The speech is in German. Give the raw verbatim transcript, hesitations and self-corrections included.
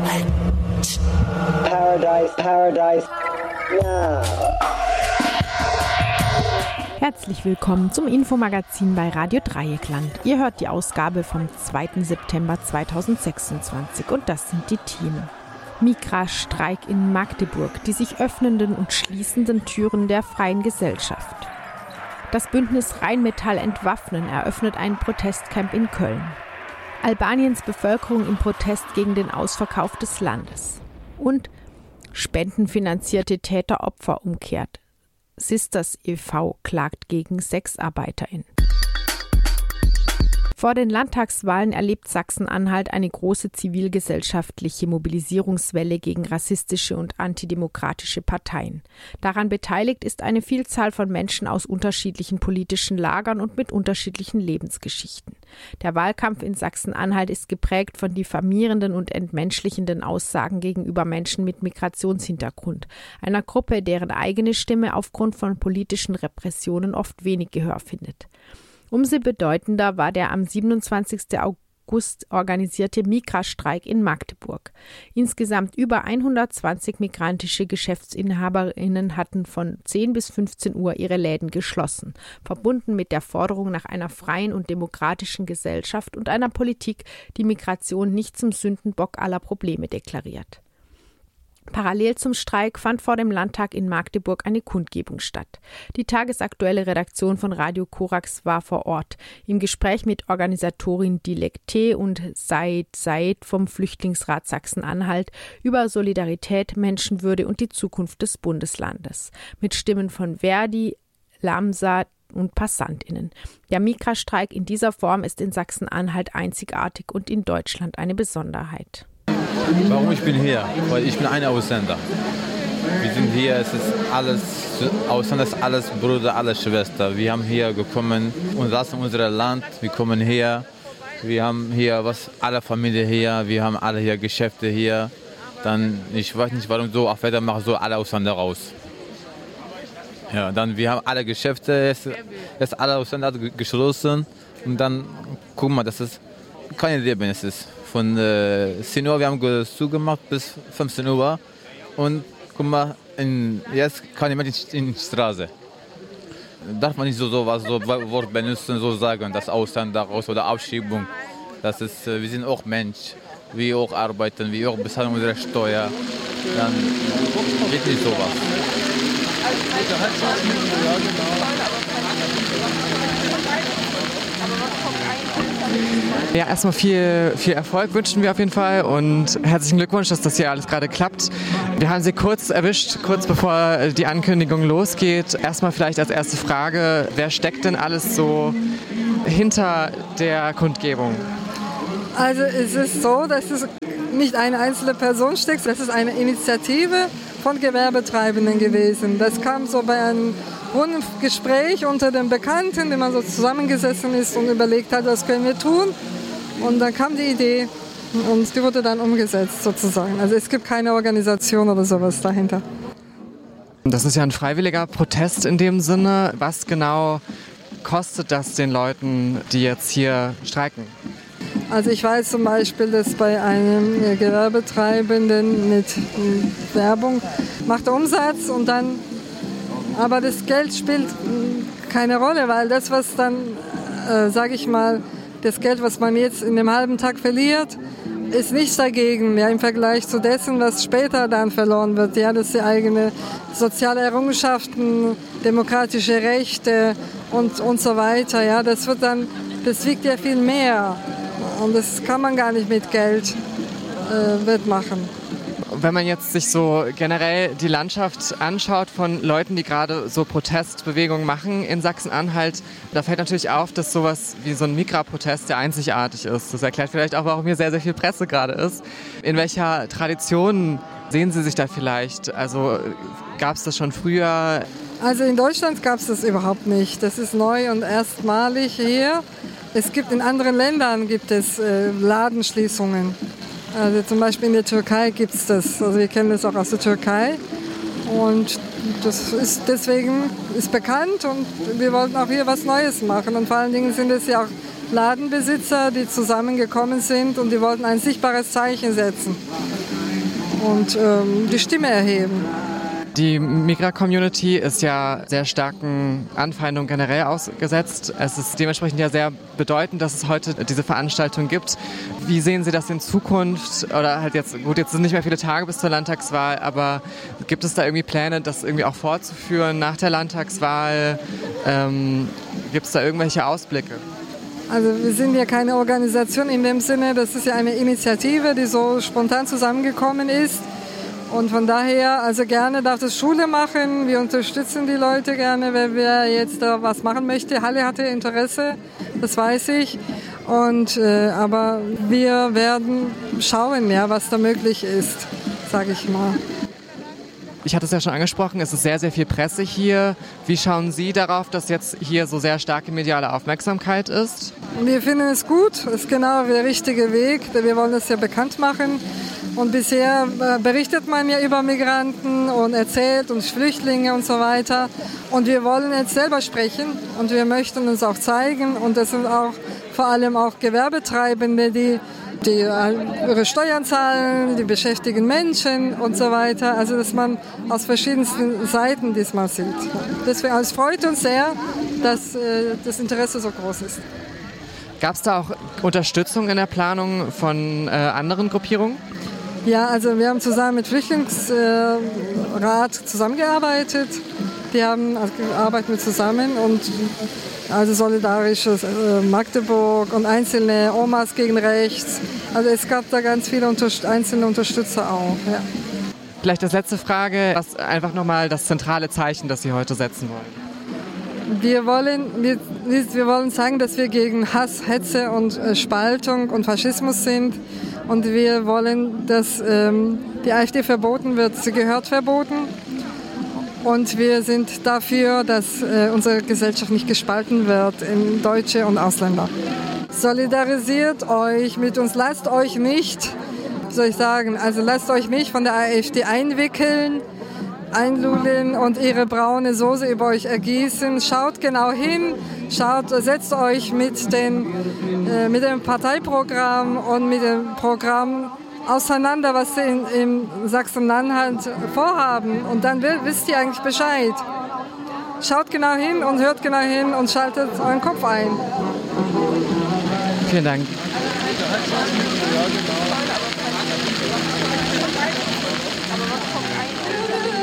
Paradise, Paradise, now. Herzlich willkommen zum Infomagazin bei Radio Dreieckland. Ihr hört die Ausgabe vom zweiten September zweitausendsechsundzwanzig und das sind die Themen. Migras-Streik in Magdeburg, die sich öffnenden und schließenden Türen der freien Gesellschaft. Das Bündnis Rheinmetall Entwaffnen eröffnet ein Protestcamp in Köln. Albaniens Bevölkerung im Protest gegen den Ausverkauf des Landes. Und spendenfinanzierte Täter-Opfer umkehrt. Sisters e V klagt gegen SexarbeiterInnen. Vor den Landtagswahlen erlebt Sachsen-Anhalt eine große zivilgesellschaftliche Mobilisierungswelle gegen rassistische und antidemokratische Parteien. Daran beteiligt ist eine Vielzahl von Menschen aus unterschiedlichen politischen Lagern und mit unterschiedlichen Lebensgeschichten. Der Wahlkampf in Sachsen-Anhalt ist geprägt von diffamierenden und entmenschlichenden Aussagen gegenüber Menschen mit Migrationshintergrund, einer Gruppe, deren eigene Stimme aufgrund von politischen Repressionen oft wenig Gehör findet. Umso bedeutender war der am siebenundzwanzigsten August organisierte Migras-Streik in Magdeburg. Insgesamt über hundertzwanzig migrantische GeschäftsinhaberInnen hatten von zehn bis fünfzehn Uhr ihre Läden geschlossen, verbunden mit der Forderung nach einer freien und demokratischen Gesellschaft und einer Politik, die Migration nicht zum Sündenbock aller Probleme deklariert. Parallel zum Streik fand vor dem Landtag in Magdeburg eine Kundgebung statt. Die tagesaktuelle Redaktion von Radio Korax war vor Ort, im Gespräch mit Organisatorin Dilek T. und Said Said vom Flüchtlingsrat Sachsen-Anhalt über Solidarität, Menschenwürde und die Zukunft des Bundeslandes. Mit Stimmen von Verdi, Lamsa und PassantInnen. Der Migras-Streik in dieser Form ist in Sachsen-Anhalt einzigartig und in Deutschland eine Besonderheit. Warum ich bin hier? Weil ich bin ein Ausländer. Wir sind hier, es ist alles Ausländer, es ist alles Bruder, alles Schwester. Wir haben hier gekommen und lassen unser Land. Wir kommen hier, wir haben hier was, alle Familie hier, wir haben alle hier Geschäfte hier. Dann, ich weiß nicht, warum so auf Wetter machen so alle Ausländer raus. Ja, dann wir haben alle Geschäfte, es ist alle Ausländer geschlossen und dann guck mal, das ist kein Leben, es ist. Von äh, zehn Uhr, wir haben zugemacht bis fünfzehn Uhr und guck mal, in, jetzt kann jemand in die Straße. Darf man nicht so, so was so Wort benutzen, so sagen, das Ausländer raus oder Abschiebung. Das ist, äh, wir sind auch Mensch, wir auch arbeiten, wir auch bezahlen unsere Steuer. Dann geht nicht sowas. Ja, erstmal viel, viel Erfolg wünschen wir auf jeden Fall und herzlichen Glückwunsch, dass das hier alles gerade klappt. Wir haben Sie kurz erwischt, kurz bevor die Ankündigung losgeht. Erstmal vielleicht als erste Frage, wer steckt denn alles so hinter der Kundgebung? Also es ist so, dass es nicht eine einzelne Person steckt, das ist eine Initiative von Gewerbetreibenden gewesen. Das kam so bei einem runden Gespräch unter den Bekannten, in dem man so zusammengesessen ist und überlegt hat, was können wir tun. Und dann kam die Idee und die wurde dann umgesetzt sozusagen. Also es gibt keine Organisation oder sowas dahinter. Das ist ja ein freiwilliger Protest in dem Sinne. Was genau kostet das den Leuten, die jetzt hier streiken? Also ich weiß zum Beispiel, dass bei einem Gewerbetreibenden mit Werbung macht er Umsatz und dann, aber das Geld spielt keine Rolle, weil das, was dann, äh, sage ich mal, das Geld, was man jetzt in dem halben Tag verliert, ist nichts dagegen, ja, im Vergleich zu dessen, was später dann verloren wird. Ja, das sind eigene soziale Errungenschaften, demokratische Rechte und, und so weiter. Ja, das wird dann, das wiegt ja viel mehr. Und das kann man gar nicht mit Geld äh, wettmachen. Wenn man jetzt sich so generell die Landschaft anschaut von Leuten, die gerade so Protestbewegungen machen in Sachsen-Anhalt, da fällt natürlich auf, dass sowas wie so ein Migra-Protest der einzigartig ist. Das erklärt vielleicht auch, warum hier sehr, sehr viel Presse gerade ist. In welcher Tradition sehen Sie sich da vielleicht? Also gab es das schon früher? Also in Deutschland gab es das überhaupt nicht. Das ist neu und erstmalig hier. Es gibt in anderen Ländern gibt es äh, Ladenschließungen. Also zum Beispiel in der Türkei gibt es das. Also wir kennen das auch aus der Türkei. Und das ist deswegen ist bekannt und wir wollten auch hier was Neues machen. Und vor allen Dingen sind es ja auch Ladenbesitzer, die zusammengekommen sind und die wollten ein sichtbares Zeichen setzen. und ähm, die Stimme erheben. Die Migra-Community ist ja sehr starken Anfeindungen generell ausgesetzt. Es ist dementsprechend ja sehr bedeutend, dass es heute diese Veranstaltung gibt. Wie sehen Sie das in Zukunft? Oder halt jetzt, gut, jetzt sind nicht mehr viele Tage bis zur Landtagswahl, aber gibt es da irgendwie Pläne, das irgendwie auch fortzuführen nach der Landtagswahl? Ähm, gibt es da irgendwelche Ausblicke? Also wir sind ja keine Organisation in dem Sinne, das ist ja eine Initiative, die so spontan zusammengekommen ist. Und von daher, also gerne darf das Schule machen. Wir unterstützen die Leute gerne, wenn wer jetzt da was machen möchte. Halle hatte Interesse, das weiß ich. Und, äh, aber wir werden schauen, ja, was da möglich ist, sage ich mal. Ich hatte es ja schon angesprochen, es ist sehr, sehr viel Presse hier. Wie schauen Sie darauf, dass jetzt hier so sehr starke mediale Aufmerksamkeit ist? Wir finden es gut, es ist genau der richtige Weg. Wir wollen das ja bekannt machen. Und bisher berichtet man ja über Migranten und erzählt uns Flüchtlinge und so weiter. Und wir wollen jetzt selber sprechen und wir möchten uns auch zeigen. Und das sind auch vor allem auch Gewerbetreibende, die, die ihre Steuern zahlen, die beschäftigen Menschen und so weiter. Also dass man aus verschiedensten Seiten diesmal sieht. Deswegen es freut uns sehr, dass äh, das Interesse so groß ist. Gab es da auch Unterstützung in der Planung von äh, anderen Gruppierungen? Ja, also wir haben zusammen mit Flüchtlingsrat zusammengearbeitet. Die haben also arbeiten wir zusammen und also solidarisches äh, Magdeburg und einzelne Omas gegen Rechts. Also es gab da ganz viele Unterst- einzelne Unterstützer auch. Ja. Vielleicht als letzte Frage, was einfach nochmal das zentrale Zeichen, das Sie heute setzen wollen. Wir wollen, wir, wir wollen sagen, dass wir gegen Hass, Hetze und äh, Spaltung und Faschismus sind. Und wir wollen, dass ähm, die AfD verboten wird. Sie gehört verboten. Und wir sind dafür, dass äh, unsere Gesellschaft nicht gespalten wird in Deutsche und Ausländer. Solidarisiert euch mit uns. Lasst euch nicht, wie soll ich sagen, also lasst euch nicht von der AfD einwickeln, einlullen und ihre braune Soße über euch ergießen. Schaut genau hin, schaut, setzt euch mit, den, äh, mit dem Parteiprogramm und mit dem Programm auseinander, was sie in, in Sachsen-Anhalt vorhaben. Und dann wisst ihr eigentlich Bescheid. Schaut genau hin und hört genau hin und schaltet euren Kopf ein. Vielen Dank. Ja, genau.